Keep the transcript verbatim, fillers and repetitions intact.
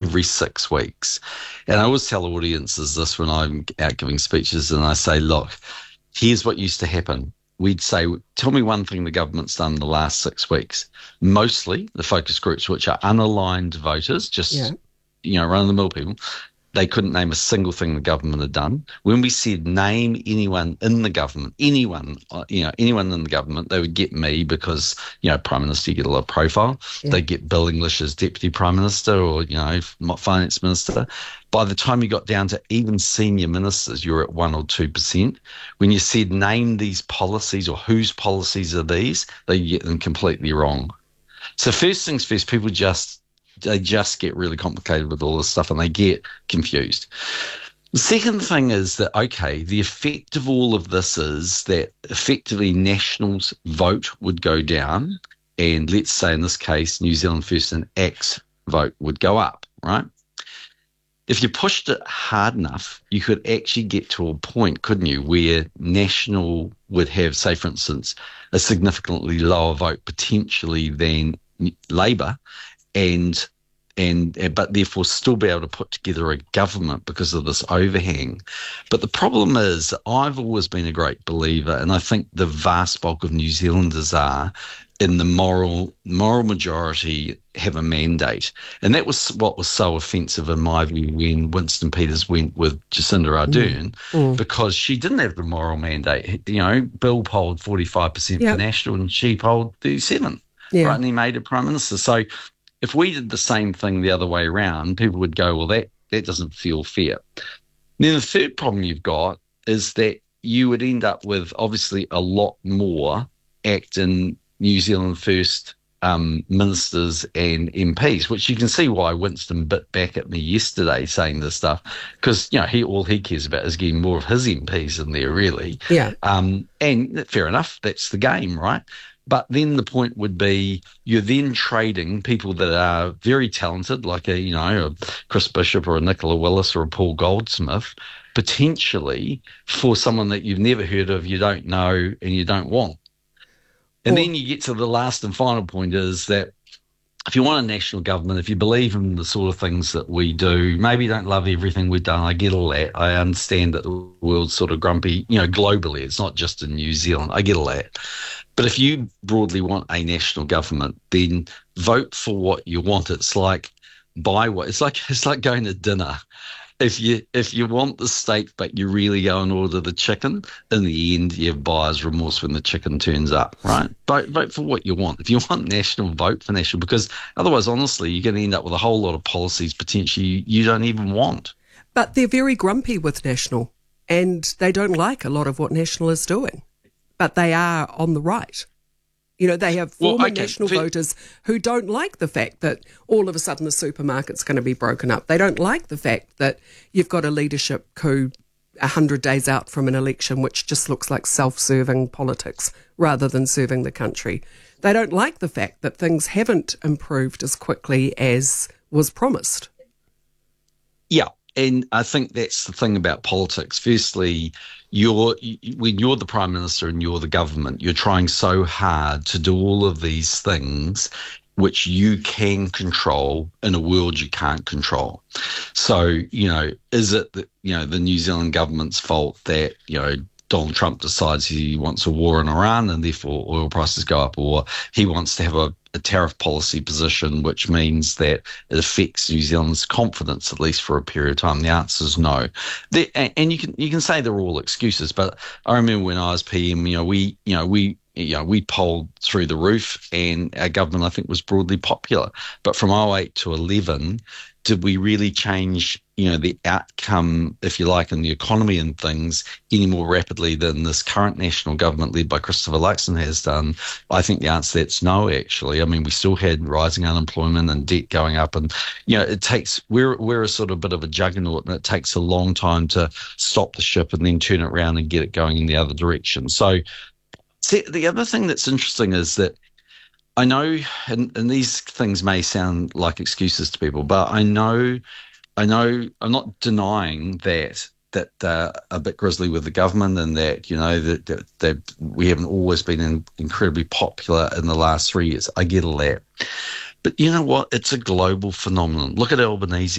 every six weeks. And I always tell audiences this when I'm out giving speeches, and I say, look, here's what used to happen. We'd say, tell me one thing the government's done in the last six weeks. Mostly the focus groups, which are unaligned voters, just, yeah. you know, run-of-the-mill people, they couldn't name a single thing the government had done. When we said name anyone in the government, anyone, you know, anyone in the government, they would get me because, you know, Prime Minister, you get a lot of profile. Yeah. They get Bill English as Deputy Prime Minister or, you know, Finance Minister. By the time you got down to even senior ministers, you're at one or two percent. When you said name these policies or whose policies are these, they get them completely wrong. So first things first, people just, they just get really complicated with all this stuff and they get confused. The second thing is that, okay, the effect of all of this is that effectively Nationals' vote would go down and let's say in this case, New Zealand First and Act's vote would go up, right? If you pushed it hard enough, you could actually get to a point, couldn't you, where National would have, say, for instance, a significantly lower vote potentially than Labour, and and but therefore still be able to put together a government because of this overhang. But the problem is, I've always been a great believer, and I think the vast bulk of New Zealanders are, in the moral moral majority have a mandate. And that was what was so offensive in my view when Winston Peters went with Jacinda Ardern, mm. Mm. because she didn't have the moral mandate. You know, Bill polled forty-five percent yep. for National and she polled thirty-seven, yeah. right? And he made her Prime Minister. So if we did the same thing the other way around, people would go, well, that, that doesn't feel fair. Then the third problem you've got is that you would end up with obviously a lot more ACT and New Zealand First um, ministers and M Ps, which you can see why Winston bit back at me yesterday saying this stuff, because, you know, he all he cares about is getting more of his M Ps in there, really. Yeah. Um, and fair enough, that's the game, right? But then the point would be you're then trading people that are very talented, like a, you know, a Chris Bishop or a Nicola Willis or a Paul Goldsmith, potentially for someone that you've never heard of, you don't know, and you don't want. And well, then you get to the last and final point is that if you want a national government, if you believe in the sort of things that we do, maybe you don't love everything we've done. I get all that. I understand that the world's sort of grumpy, you know, globally. It's not just in New Zealand. I get all that. But if you broadly want a national government, then vote for what you want. It's like buy what it's like. It's like going to dinner. If you if you want the steak, but you really go and order the chicken, in the end you have buyer's remorse when the chicken turns up, right? Vote vote for what you want. If you want national, vote for national, because otherwise, honestly, you're going to end up with a whole lot of policies potentially you, you don't even want. But they're very grumpy with National, and they don't like a lot of what National is doing. But they are on the right. You know, they have former well, okay. National for, voters who don't like the fact that all of a sudden the supermarket's going to be broken up. They don't like the fact that you've got a leadership coup a hundred days out from an election, which just looks like self-serving politics rather than serving the country. They don't like the fact that things haven't improved as quickly as was promised. Yeah. And I think that's the thing about politics. Firstly, you're when you're the Prime Minister and you're the government, you're trying so hard to do all of these things which you can control in a world you can't control. So, you know, is it the, you know, the New Zealand government's fault that, you know, Donald Trump decides he wants a war in Iran and therefore oil prices go up, or he wants to have a, a tariff policy position, which means that it affects New Zealand's confidence, at least for a period of time? The answer is no. They, and you can you can say they're all excuses, but I remember when I was P M, you know, we you know we you know we polled through the roof, and our government, I think, was broadly popular. But from oh eight to eleven, did we really change, you know, the outcome, if you like, in the economy and things any more rapidly than this current national government led by Christopher Luxon has done? I think the answer to that's no, actually. I mean, we still had rising unemployment and debt going up, and, you know, it takes, we're, we're a sort of bit of a juggernaut, and it takes a long time to stop the ship and then turn it around and get it going in the other direction. So see, the other thing that's interesting is that I know, and, and these things may sound like excuses to people, but I know, I know, I'm not denying that that they're a bit grisly with the government, and that, you know, that, that, that we haven't always been in, incredibly popular in the last three years. I get all that. But you know what? It's a global phenomenon. Look at Albanese.